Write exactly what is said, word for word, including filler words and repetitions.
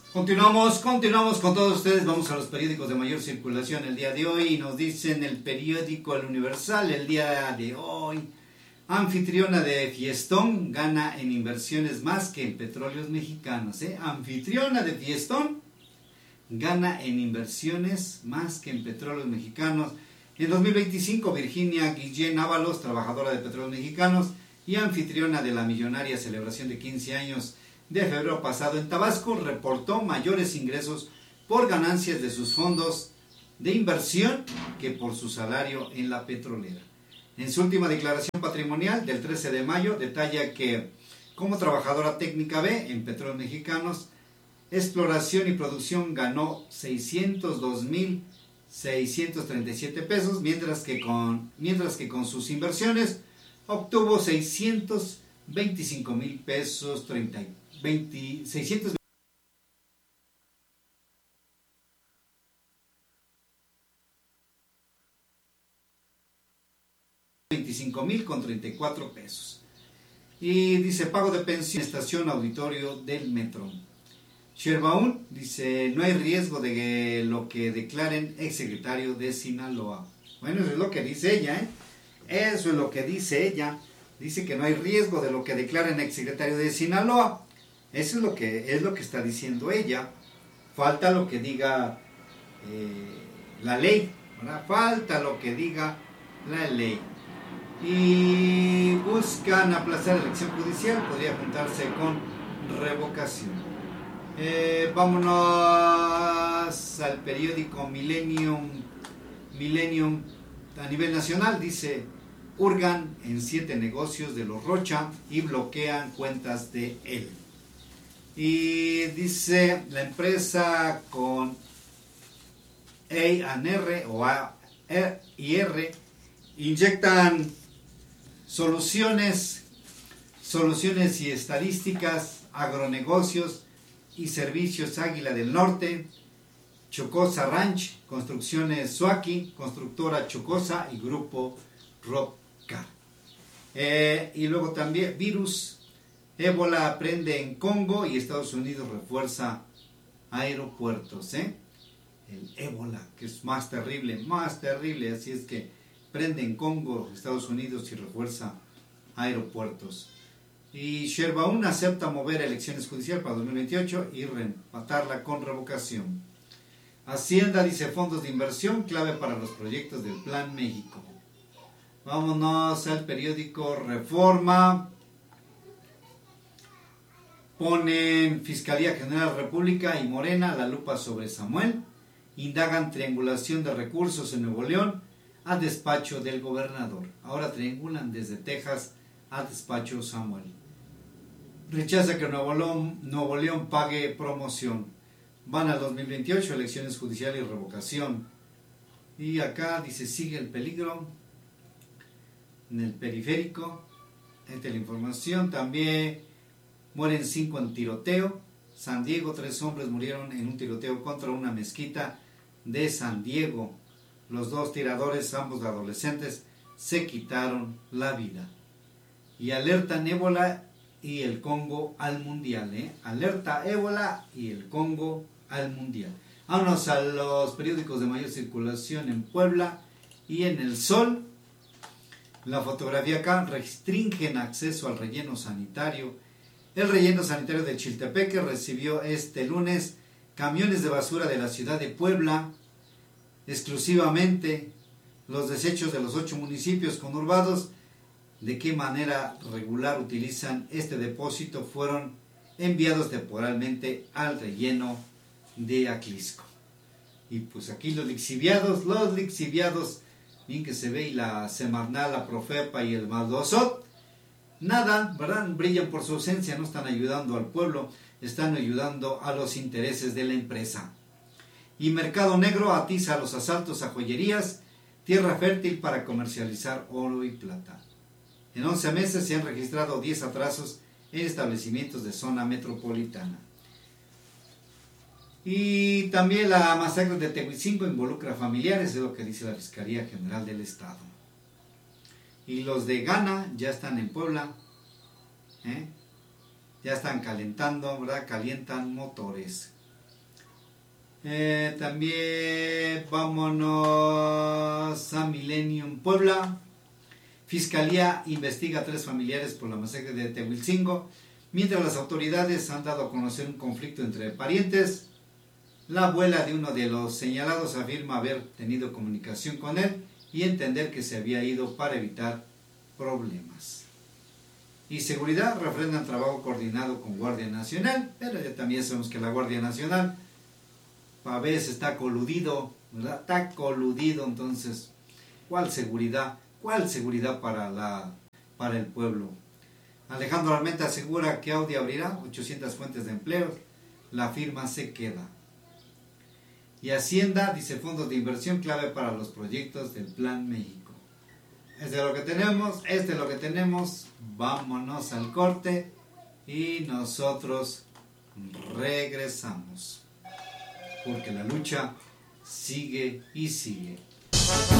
Continuamos, continuamos con todos ustedes. Vamos a los periódicos de mayor circulación el día de hoy. Y nos dicen el periódico El Universal el día de hoy. Anfitriona de Fiestón gana en inversiones más que en petróleos mexicanos. ¿eh? Anfitriona de Fiestón gana en inversiones más que en petróleos mexicanos. En dos mil veinticinco, Virginia Guillén Ábalos, trabajadora de petróleos mexicanos y anfitriona de la millonaria celebración de quince años de febrero pasado en Tabasco, reportó mayores ingresos por ganancias de sus fondos de inversión que por su salario en la petrolera. En su última declaración patrimonial del trece de mayo, detalla que como trabajadora técnica B en Petróleos Mexicanos, exploración y producción ganó seiscientos dos mil seiscientos treinta y siete pesos, mientras que con, mientras que con sus inversiones obtuvo seiscientos veinticinco mil pesos, treinta, veinte, seiscientos veinticinco mil con treinta y cuatro pesos. Y dice pago de pensión, estación auditorio del metro. Sherbaún dice no hay riesgo de lo que declaren exsecretario de Sinaloa. Bueno, eso es lo que dice ella, ¿eh? Eso es lo que dice ella. Dice que no hay riesgo de lo que declaren exsecretario de Sinaloa. Eso es lo que es lo que está diciendo ella. Falta lo que diga eh, la ley, ¿verdad? Falta lo que diga la ley. Y buscan aplazar la elección judicial, podría juntarse con revocación. Eh, vámonos al periódico Millennium, Millennium a nivel nacional. Dice, hurgan en siete negocios de los Rocha y bloquean cuentas de él. Y dice, la empresa con A and R o A y R inyectan soluciones, soluciones y estadísticas, agronegocios y servicios Águila del Norte, Chocosa Ranch, Construcciones Suaki, Constructora Chocosa y Grupo Rockcar. Eh, y luego también virus, ébola aprende en Congo y Estados Unidos refuerza aeropuertos. ¿eh? El ébola, que es más terrible, más terrible, así es que prende en Congo, Estados Unidos y refuerza aeropuertos. Y Sherbaún acepta mover elecciones judiciales para dos mil veintiocho y reempatarla con revocación. Hacienda dice fondos de inversión clave para los proyectos del Plan México. Vámonos al periódico Reforma. Ponen Fiscalía General República y Morena la lupa sobre Samuel. Indagan triangulación de recursos en Nuevo León a despacho del gobernador. Ahora triangulan desde Texas a despacho Samuel. Rechaza que Nuevo León, Nuevo León pague promoción. Van al dos mil veintiocho, elecciones judiciales y revocación. Y acá dice, sigue el peligro en el periférico. Esta es la información. También mueren cinco en tiroteo. San Diego, tres hombres murieron en un tiroteo contra una mezquita de San Diego. Los dos tiradores, ambos adolescentes, se quitaron la vida. Y alertan ébola y el Congo al mundial. ¿eh? Alerta ébola y el Congo al mundial. Vámonos a los periódicos de mayor circulación en Puebla y en El Sol. La fotografía acá, restringen acceso al relleno sanitario. El relleno sanitario de Chiltepeque recibió este lunes camiones de basura de la ciudad de Puebla. Exclusivamente los desechos de los ocho municipios conurbados, de qué manera regular utilizan este depósito, fueron enviados temporalmente al relleno de Aclisco. Y pues aquí los lixiviados, los lixiviados, bien que se ve, y la Semarnat, la Profepa y el Maldosot, nada, ¿verdad? Brillan por su ausencia, no están ayudando al pueblo, están ayudando a los intereses de la empresa. Y Mercado Negro atiza los asaltos a joyerías, tierra fértil para comercializar oro y plata. En once meses se han registrado diez atrasos en establecimientos de zona metropolitana. Y también la masacre de Tehuicingo involucra familiares, es lo que dice la Fiscalía General del Estado. Y los de Ghana ya están en Puebla, ¿eh? ya están calentando, ¿verdad? Calientan motores. Eh, también vámonos a Millennium Puebla. Fiscalía investiga a tres familiares por la masacre de Tehuilcingo. Mientras las autoridades han dado a conocer un conflicto entre parientes, la abuela de uno de los señalados afirma haber tenido comunicación con él y entender que se había ido para evitar problemas. Y seguridad, refrendan trabajo coordinado con Guardia Nacional, pero ya también sabemos que la Guardia Nacional a veces está coludido, ¿verdad? Está coludido, entonces, ¿cuál seguridad? ¿Cuál seguridad para, la, para el pueblo? Alejandro Armenta asegura que Audi abrirá ochocientas fuentes de empleo, la firma se queda. Y Hacienda dice fondos de inversión clave para los proyectos del Plan México. Este es lo que tenemos, este es lo que tenemos, vámonos al corte y nosotros regresamos. Porque la lucha sigue y sigue.